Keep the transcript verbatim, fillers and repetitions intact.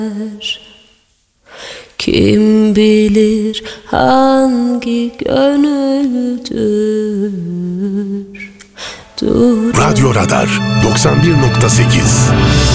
Kim bilir hangi gönüldür. Dur. Radyo Radar doksan bir nokta sekiz